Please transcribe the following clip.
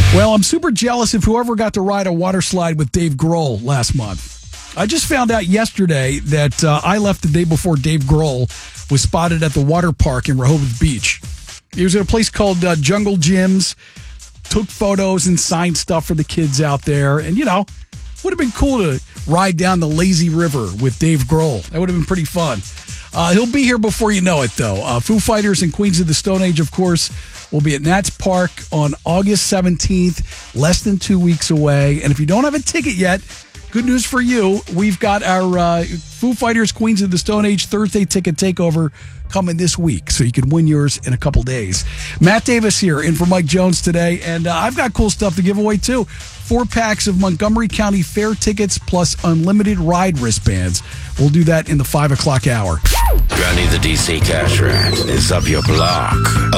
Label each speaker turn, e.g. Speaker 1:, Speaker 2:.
Speaker 1: Well, I'm super jealous of whoever got to ride a water slide with Dave Grohl last month. I just found out yesterday that I left the day before Dave Grohl was spotted at the water park in Rehoboth Beach. He was at a place called Jungle Gyms, took photos and signed stuff for the kids out there. And, would have been cool to ride down the lazy river with Dave Grohl. That would have been pretty fun. He'll be here before you know it, though. Foo Fighters and Queens of the Stone Age, of course, will be at Nats Park on August 17th, less than 2 weeks away. And if you don't have a ticket yet, good news for you. We've got our Foo Fighters, Queens of the Stone Age Thursday ticket takeover coming this week, so you can win yours in a couple days. Matt Davis here, in for Mike Jones today, and I've got cool stuff to give away, too. 4 packs of Montgomery County Fair tickets plus unlimited ride wristbands. We'll do that in the 5 o'clock hour.
Speaker 2: Johnny the DC Cash Rat is up your block.